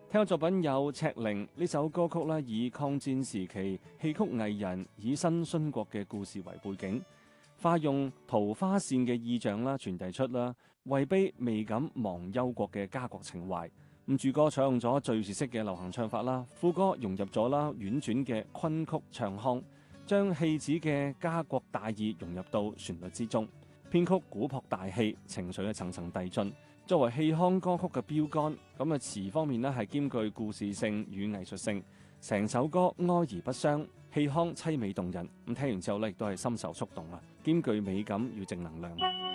聽嘅作品有《赤靈》呢首歌曲咧，以抗戰時期戲曲藝人以身殉國嘅故事為背景，化用桃花扇嘅意象啦，傳遞出啦位卑未敢忘憂國嘅家國情懷。咁主歌採用咗敘事式嘅流行唱法啦，副歌融入咗啦婉轉嘅昆曲唱腔，將戲子嘅家國大義融入到旋律之中。編曲古樸大氣，情緒嘅層層遞進。作為戲腔歌曲嘅標杆，咁詞方面咧係兼具故事性與藝術性，成首歌哀而不傷，戲腔凄美動人。咁聽完之後咧，亦都係深受觸動啊，兼具美感與正能量。